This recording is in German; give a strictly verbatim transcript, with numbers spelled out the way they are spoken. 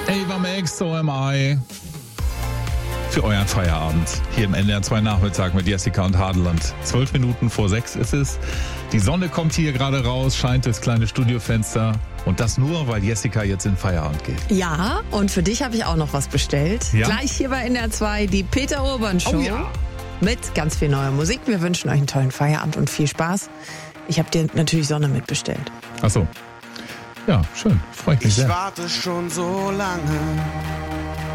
Ava Max, So Am I. Für euren Feierabend hier im N D R zwei Nachmittag mit Jessica und Hadeland. Zwölf Minuten vor sechs ist es. Die Sonne kommt hier gerade raus, scheint durchs kleine Studiofenster. Und das nur, weil Jessica jetzt in Feierabend geht. Ja, und für dich habe ich auch noch was bestellt. Ja? Gleich hier bei N D R zwei die Peter Urban Show. Oh ja. Mit ganz viel neuer Musik. Wir wünschen euch einen tollen Feierabend und viel Spaß. Ich habe dir natürlich Sonne mitbestellt. Ach so. Ja, schön. Freut mich Ich sehr. warte schon so lange